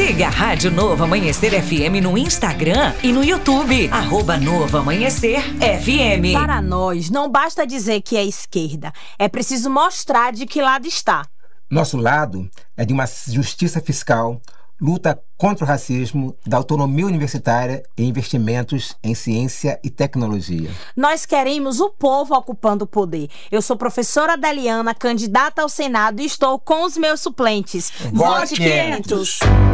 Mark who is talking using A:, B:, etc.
A: Siga a Rádio Novo Amanhecer FM no Instagram e no YouTube, @Novo Amanhecer FM.
B: Para nós, não basta dizer que é esquerda, é preciso mostrar de que lado está.
C: Nosso lado é de uma justiça fiscal, luta contra o racismo, da autonomia universitária e investimentos em ciência e tecnologia.
B: Nós queremos o povo ocupando o poder. Eu sou professora Adeliana, candidata ao Senado e estou com os meus suplentes.
C: Vote 500!